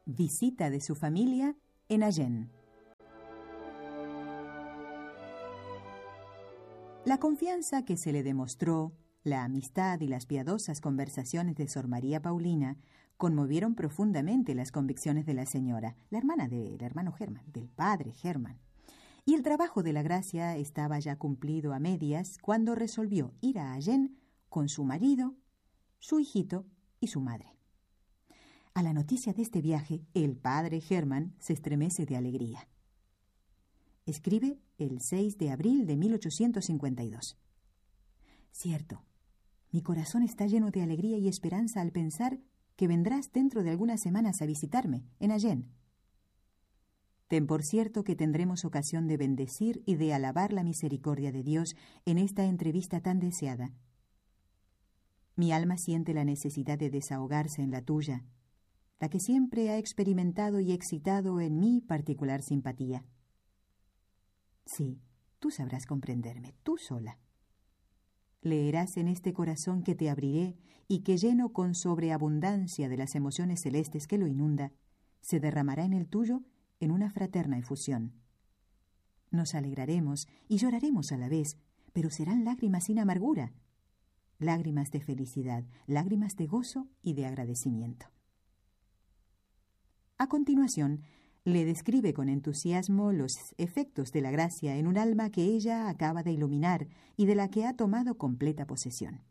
Visita de su familia en Agen. La confianza que se le demostró, la amistad y las piadosas conversaciones de Sor María Paulina conmovieron profundamente las convicciones de la señora, la hermana del hermano Germán, del padre Germán. Y el trabajo de la gracia estaba ya cumplido a medias cuando resolvió ir a Agen con su marido, su hijito y su madre. A la noticia de este viaje, el padre Germán se estremece de alegría. Escribe el 6 de abril de 1852. Cierto, mi corazón está lleno de alegría y esperanza al pensar que vendrás dentro de algunas semanas a visitarme en Agen. Ten por cierto que tendremos ocasión de bendecir y de alabar la misericordia de Dios en esta entrevista tan deseada. Mi alma siente la necesidad de desahogarse en la tuya, la que siempre ha experimentado y excitado en mí particular simpatía. Sí, tú sabrás comprenderme, tú sola. Leerás en este corazón que te abriré y que, lleno con sobreabundancia de las emociones celestes que lo inunda, se derramará en el tuyo en una fraterna efusión. Nos alegraremos y lloraremos a la vez, pero serán lágrimas sin amargura, lágrimas de felicidad, lágrimas de gozo y de agradecimiento. A continuación, le describe con entusiasmo los efectos de la gracia en un alma que ella acaba de iluminar y de la que ha tomado completa posesión.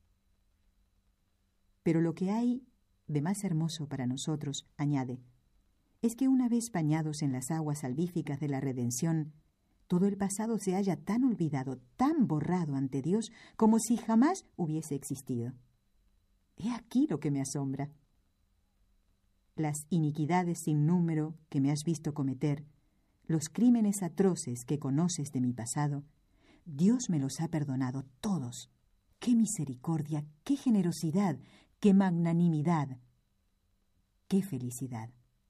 Pero lo que hay de más hermoso para nosotros, añade, es que una vez bañados en las aguas salvíficas de la redención, todo el pasado se halla tan olvidado, tan borrado ante Dios, como si jamás hubiese existido. He aquí lo que me asombra. Las iniquidades sin número que me has visto cometer, los crímenes atroces que conoces de mi pasado, Dios me los ha perdonado todos. ¡Qué misericordia, qué generosidad, qué magnanimidad, qué felicidad!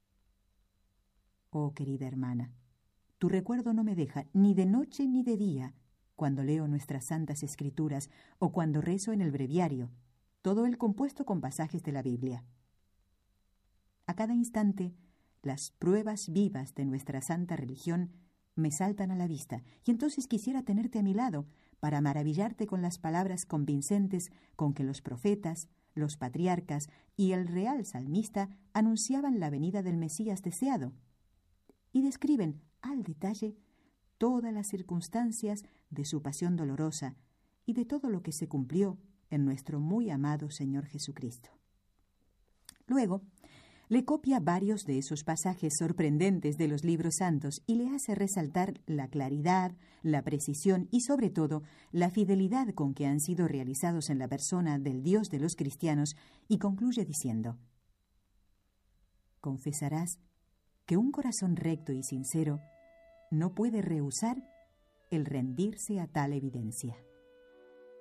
Oh, querida hermana, tu recuerdo no me deja ni de noche ni de día cuando leo nuestras santas escrituras o cuando rezo en el breviario, todo el compuesto con pasajes de la Biblia. A cada instante, las pruebas vivas de nuestra santa religión me saltan a la vista, y entonces quisiera tenerte a mi lado para maravillarte con las palabras convincentes con que los profetas, los patriarcas y el real salmista anunciaban la venida del Mesías deseado, y describen al detalle todas las circunstancias de su pasión dolorosa y de todo lo que se cumplió en nuestro muy amado Señor Jesucristo. Luego, le copia varios de esos pasajes sorprendentes de los libros santos y le hace resaltar la claridad, la precisión y, sobre todo, la fidelidad con que han sido realizados en la persona del Dios de los cristianos, y concluye diciendo: confesarás que un corazón recto y sincero no puede rehusar el rendirse a tal evidencia.